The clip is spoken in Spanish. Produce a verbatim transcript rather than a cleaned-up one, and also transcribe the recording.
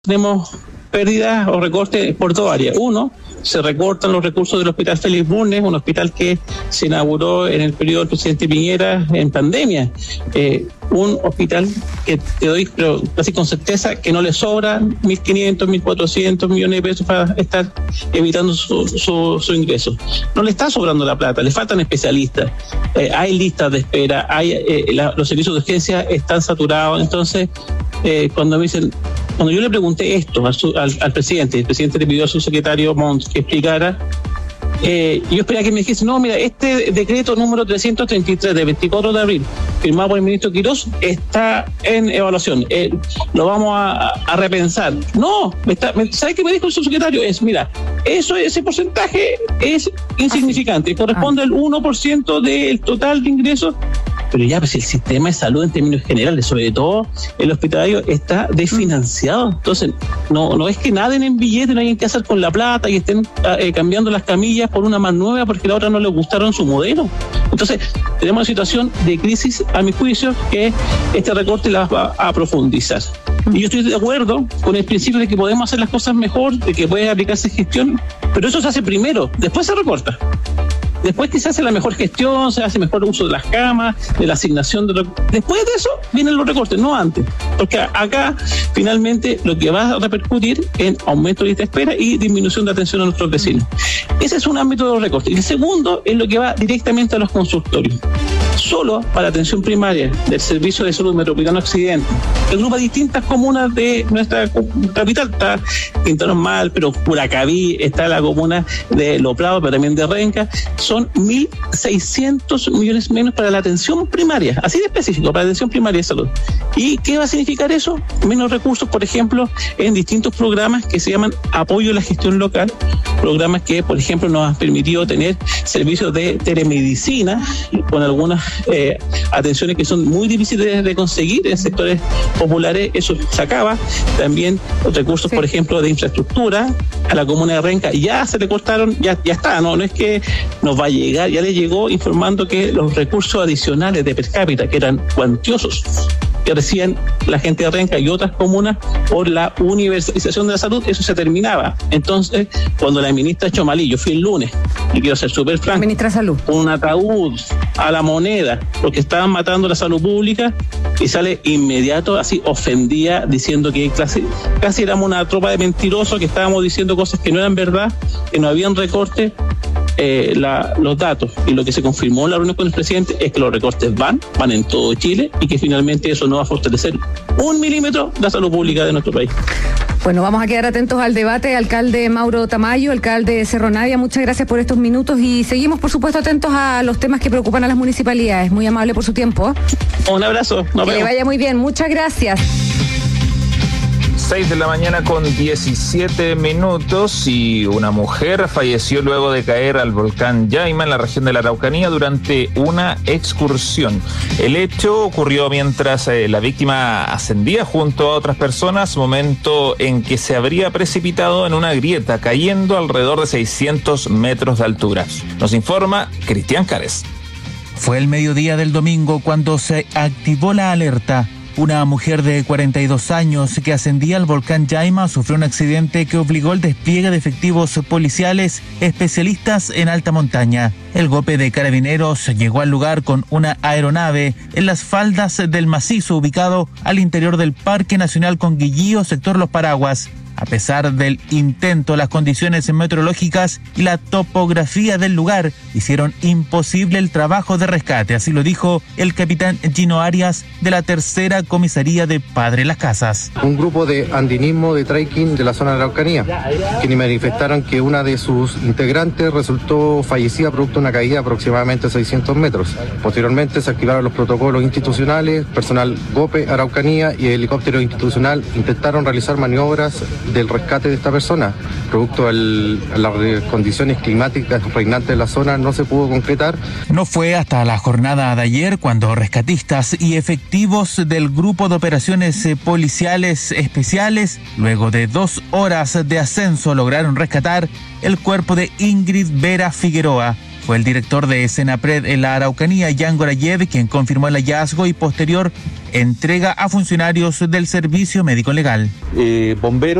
Tenemos pérdidas o recortes por dos áreas. Uno, se recortan los recursos del Hospital Félix Bulnes, un hospital que se inauguró en el periodo del presidente Piñera en pandemia. Eh, un hospital que te doy, pero casi con certeza, que no le sobran mil quinientos, mil cuatrocientos millones de pesos para estar evitando su, su, su ingreso. No le está sobrando la plata, le faltan especialistas, eh, hay listas de espera, hay eh, la, los servicios de urgencia están saturados. Entonces, eh, cuando me dicen, cuando yo le pregunté esto al, al, al presidente, el presidente le pidió a su secretario Montt que explicara. Eh, yo esperaba que me dijese, no, mira, este decreto número trescientos treinta y tres de veinticuatro de abril, firmado por el ministro Quirós, está en evaluación, eh, lo vamos a, a repensar. No, me está, me, ¿sabe qué me dijo el subsecretario? Es, mira, eso, ese porcentaje es insignificante, corresponde al uno por ciento del total de ingresos. Pero ya, pues el sistema de salud en términos generales, sobre todo el hospitalario, está desfinanciado. Entonces, no, no es que naden en billetes, no hay que hacer con la plata y estén eh, cambiando las camillas por una más nueva porque la otra no les gustaron su modelo. Entonces, tenemos una situación de crisis, a mi juicio, que este recorte la va a profundizar. Y yo estoy de acuerdo con el principio de que podemos hacer las cosas mejor, de que puede aplicarse gestión, pero eso se hace primero, después se recorta. Después que se hace la mejor gestión, se hace mejor uso de las camas, de la asignación de... Después de eso vienen los recortes, no antes. Porque acá, finalmente, lo que va a repercutir en aumento de lista de espera y disminución de atención a nuestros vecinos. Ese es un ámbito de los recortes. Y el segundo es lo que va directamente a los consultorios. Solo para atención primaria del Servicio de Salud Metropolitano Occidente, que agrupa distintas comunas de nuestra capital. Está Quintero Mal, pero Curacaví, está la comuna de Lo Prado, pero también de Renca. Son mil seiscientos millones menos para la atención primaria, así de específico, para la atención primaria de salud. ¿Y qué va a significar eso? Menos recursos, por ejemplo, en distintos programas que se llaman apoyo a la gestión local, programas que, por ejemplo, nos han permitido tener servicios de telemedicina con algunas eh, atenciones que son muy difíciles de conseguir en sectores populares. Eso se acaba. También los recursos, sí. por ejemplo, de infraestructura a la comuna de Renca ya se le cortaron, ya, ya está, no, no es que nos va a llegar, ya le llegó informando que los recursos adicionales de per cápita, que eran cuantiosos, que reciben la gente de Renca y otras comunas por la universalización de la salud, eso se terminaba. Entonces, cuando la ministra Chomalí, yo fui el lunes, y quiero ser súper franco, ministra de Salud, un ataúd a la moneda, porque estaban matando la salud pública, y sale inmediato, así ofendía, diciendo que casi, casi éramos una tropa de mentirosos, que estábamos diciendo cosas que no eran verdad, que no habían recortes. Eh, la, los datos y lo que se confirmó en la reunión con el presidente es que los recortes van, van en todo Chile y que finalmente eso no va a fortalecer un milímetro la salud pública de nuestro país. Bueno, vamos a quedar atentos al debate. Alcalde Mauro Tamayo, alcalde de Cerro Navia, muchas gracias por estos minutos y seguimos, por supuesto, atentos a los temas que preocupan a las municipalidades. Muy amable por su tiempo. Un abrazo. Nos que vemos. le vaya muy bien. Muchas gracias. seis de la mañana con diecisiete minutos y una mujer falleció luego de caer al volcán Yaima en la región de la Araucanía durante una excursión. El hecho ocurrió mientras eh, la víctima ascendía junto a otras personas, momento en que se habría precipitado en una grieta, cayendo alrededor de seiscientos metros de altura. Nos informa Cristian Cárez. Fue el mediodía del domingo cuando se activó la alerta. Una mujer de cuarenta y dos años que ascendía al volcán Yaima sufrió un accidente que obligó el despliegue de efectivos policiales especialistas en alta montaña. El golpe de carabineros llegó al lugar con una aeronave en las faldas del macizo ubicado al interior del Parque Nacional Conguillío, sector Los Paraguas. A pesar del intento, las condiciones meteorológicas y la topografía del lugar hicieron imposible el trabajo de rescate. Así lo dijo el capitán Gino Arias de la tercera comisaría de Padre Las Casas. Un grupo de andinismo de trekking de la zona de la Araucanía, quienes manifestaron que una de sus integrantes resultó fallecida producto de una caída de aproximadamente seiscientos metros. Posteriormente se activaron los protocolos institucionales, personal GOPE Araucanía y el helicóptero institucional intentaron realizar maniobras del rescate de esta persona. Producto de las condiciones climáticas reinantes de la zona no se pudo concretar. No fue hasta la jornada de ayer cuando rescatistas y efectivos del Grupo de Operaciones Policiales Especiales, luego de dos horas de ascenso, lograron rescatar el cuerpo de Ingrid Vera Figueroa. Fue el director de Senapred en la Araucanía, Jan Gorayev, quien confirmó el hallazgo y posterior entrega a funcionarios del Servicio Médico Legal. Eh, bomberos